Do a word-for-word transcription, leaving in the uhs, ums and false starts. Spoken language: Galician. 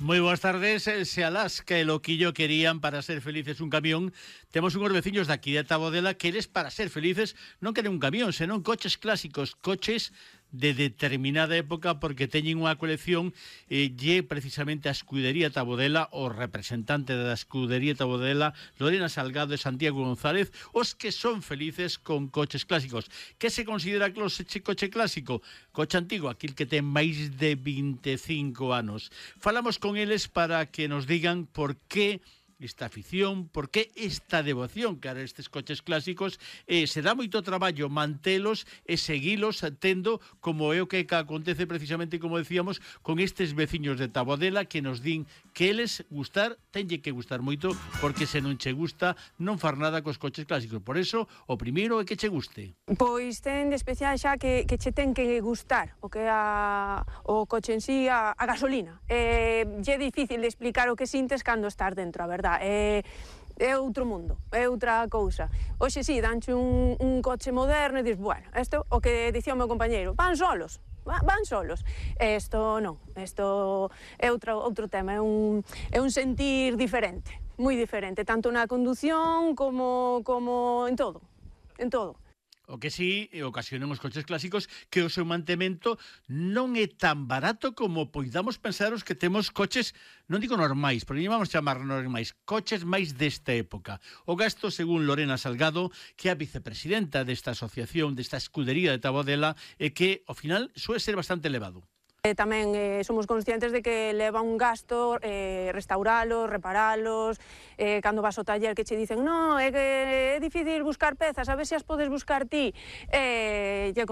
Moi boas tardes. Se Alaska e Loquillo querían para ser felices un camión, temos unhos veciños daqui de Tabodela que eles para ser felices non queren un camión, senón coches clásicos, coches de determinada época, porque teñen unha colección e lle precisamente a Escudería Tabodela, o representante da Escudería Tabodela, Lorena Salgado e Santiago González, os que son felices con coches clásicos. Que se considera coche clásico? Coche antigo, aquil que ten máis de vinte e cinco anos. Falamos con eles para que nos digan por que esta afición, por que esta devoción cara a estes coches clásicos, e se dá moito traballo mantelos e seguilos tendo, como é o que acontece precisamente, como decíamos, con estes veciños de Tabodela que nos din que eles gustar, tenlle que gustar moito, porque se non che gusta non far nada cos coches clásicos. Por eso, o primeiro é que che guste. Pois ten de especial xa que, que che ten que gustar o que a, o coche en sí, a, a gasolina. É, é difícil de explicar o que sintes cando estás dentro, a verdad. É, é outro mundo, é outra cousa. Hoxe si, danche un, un coche moderno e dis, bueno, isto, o que dicía o meu compañeiro, van solos, van solos. Isto non, isto é outro, outro tema, é un, é un sentir diferente, moi diferente, tanto na condución como, como en todo, en todo. O que sí ocasionan os coches clásicos que o seu mantemento non é tan barato como poidamos pensar os que temos coches, non digo normais, pero non vamos chamar normais, coches máis desta época. O gasto, según Lorena Salgado, que é a vicepresidenta desta asociación, desta escudería de Tabodela, é que, ao final, suele ser bastante elevado. E tamén eh, somos conscientes de que leva un gasto eh, restauralos, reparalos, eh, cando vas ao taller que che dicen no, é que é difícil buscar pezas, a ver se as podes buscar ti. Eh,